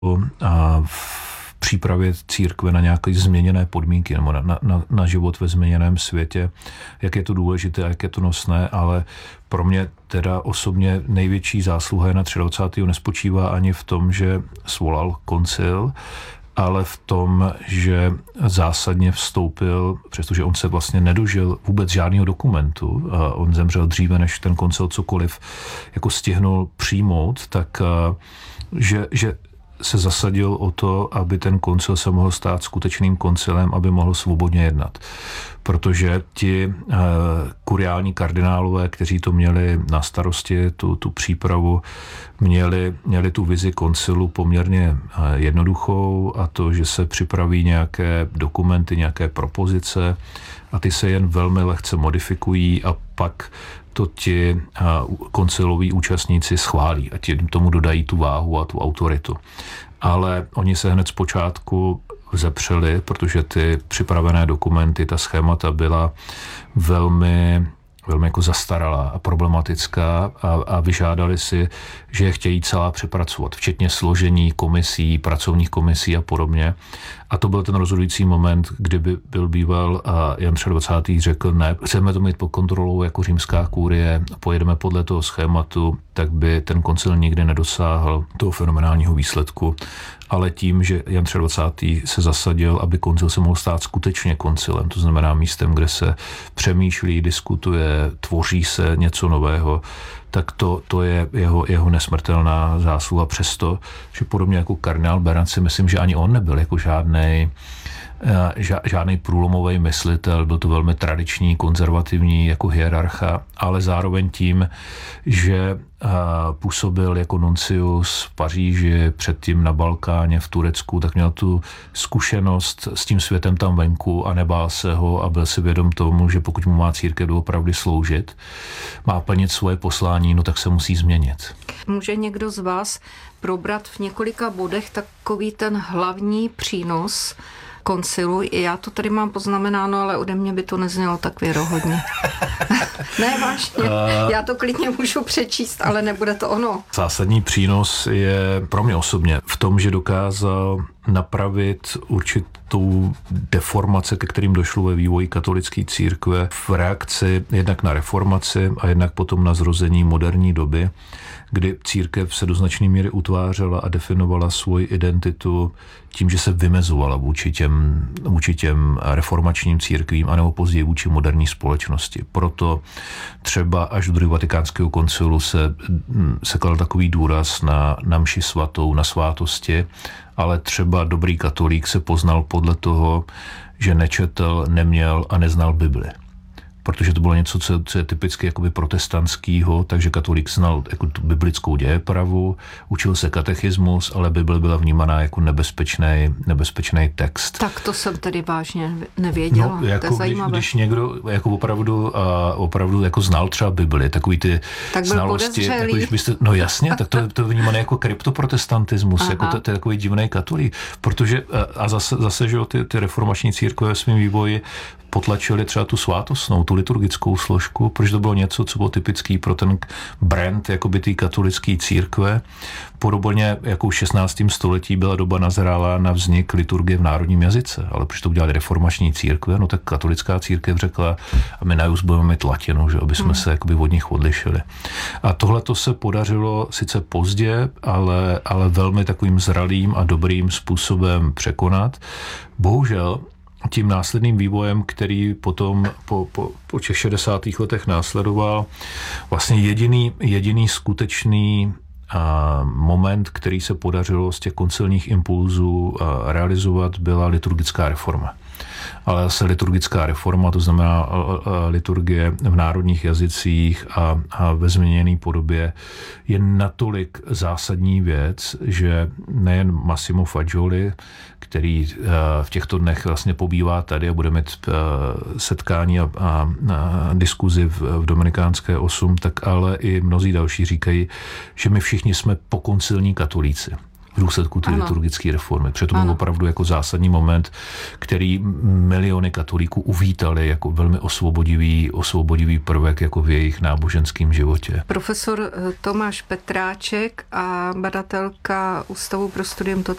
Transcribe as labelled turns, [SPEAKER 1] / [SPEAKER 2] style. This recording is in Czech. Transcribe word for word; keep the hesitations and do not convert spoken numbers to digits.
[SPEAKER 1] a v přípravě církve na nějaké změněné podmínky nebo na, na, na život ve změněném světě, jak je to důležité a jak je to nosné, ale pro mě teda osobně největší zásluha je na dvacátého třetího nespočívá ani v tom, že svolal koncil, ale v tom, že zásadně vstoupil, přestože on se vlastně nedožil vůbec žádného dokumentu, a on zemřel dříve, než ten koncil cokoliv jako stihnul přijmout, tak že, že se zasadil o to, aby ten koncil se mohl stát skutečným koncilem, aby mohl svobodně jednat. Protože ti eh, kuriální kardinálové, kteří to měli na starosti, tu, tu přípravu, měli, měli tu vizi koncilu poměrně eh, jednoduchou, a to, že se připraví nějaké dokumenty, nějaké propozice a ty se jen velmi lehce modifikují a pak to ti konciloví účastníci schválí a ti tomu dodají tu váhu a tu autoritu. Ale oni se hned zpočátku vzepřeli, protože ty připravené dokumenty, ta schémata byla velmi, velmi jako zastaralá a problematická a, a vyžádali si, že je chtějí celá přepracovat, včetně složení komisí, pracovních komisí a podobně. A to byl ten rozhodující moment, kdyby byl býval a Jan dvacátý třetí řekl, ne, chceme to mít pod kontrolou jako římská kurie, pojedeme podle toho schématu, tak by ten koncil nikdy nedosáhl toho fenomenálního výsledku. Ale tím, že Jan dvacátý třetí se zasadil, aby koncil se mohl stát skutečně koncilem, to znamená místem, kde se přemýšlí, diskutuje, tvoří se něco nového, tak to, to je jeho, jeho nesmrtelná zásluha. Přesto, že podobně jako kardinál Beran si myslím, že ani on nebyl jako žádnej žádný průlomový myslitel, byl to velmi tradiční, konzervativní jako hierarcha, ale zároveň tím, že působil jako nuncius v Paříži, předtím na Balkáně, v Turecku, tak měl tu zkušenost s tím světem tam venku a nebál se ho a byl si vědom tomu, že pokud mu má církev doopravdy sloužit, má plnit svoje poslání, no tak se musí změnit.
[SPEAKER 2] Může někdo z vás probrat v několika bodech takový ten hlavní přínos koncilu? Já to tady mám poznamenáno, ale ode mě by to neznělo tak věrohodně. Ne, vážně. Já to klidně můžu přečíst, ale nebude to ono.
[SPEAKER 1] Zásadní přínos je pro mě osobně v tom, že dokázal napravit určitou deformaci, ke kterým došlo ve vývoji katolické církve v reakci jednak na reformaci a jednak potom na zrození moderní doby, kdy církev se do značné míry utvářela a definovala svoji identitu tím, že se vymezovala vůči těm, vůči těm reformačním církvím anebo později vůči moderní společnosti. Proto třeba až do druhého vatikánského koncilu se, se kladl takový důraz na, na mši svatou, na svátosti, ale třeba dobrý katolík se poznal podle toho, že nečetl, neměl a neznal Bibli. Protože to bylo něco, co, co je typicky jakoby protestantského, takže katolík znal jako tu biblickou dějepravu, učil se katechismus, ale Bible byla vnímaná jako nebezpečný, nebezpečný text.
[SPEAKER 2] Tak to jsem tedy vážně nevěděla.
[SPEAKER 1] No, jako
[SPEAKER 2] to je
[SPEAKER 1] když, když někdo jako opravdu, a opravdu jako znal třeba Bibli, takový ty
[SPEAKER 2] tak
[SPEAKER 1] znalosti, jako když byste, no jasně, tak to, to je vnímané jako kryptoprotestantismus, jako to, to je takový divný katolík, protože a zase, zase že ty, ty reformační církve ve svém vývoji potlačili třeba tu svátostnou, tu liturgickou složku, protože to bylo něco, co bylo typický pro ten brand jakoby té katolické církve. Podobně jako v šestnáctém století byla doba nazrála na vznik liturgie v národním jazyce, ale protože to udělali reformační církve, no tak katolická církev řekla, a my na jus budeme mít latinu, že aby jsme hmm. se jakoby od nich odlišili. A tohle to se podařilo sice pozdě, ale, ale velmi takovým zralým a dobrým způsobem překonat. Bohužel tím následným vývojem, který potom po, po, po těch šedesátých letech následoval, vlastně jediný, jediný skutečný a, moment, který se podařilo z těch koncilních impulzů a, realizovat, byla liturgická reforma. Ale zase liturgická reforma, to znamená liturgie v národních jazycích a, a ve změněné podobě, je natolik zásadní věc, že nejen Massimo Faggioli, který v těchto dnech vlastně pobývá tady a bude mít setkání a, a, a diskuzi v, v Dominikánské osm, tak ale i mnozí další říkají, že my všichni jsme pokoncilní katolíci. v důsledku té liturgické reformy. Protože to byl opravdu jako zásadní moment, který miliony katolíků uvítali jako velmi osvobodivý, osvobodivý prvek jako v jejich náboženském životě.
[SPEAKER 2] Profesor Tomáš Petráček a badatelka Ústavu pro studium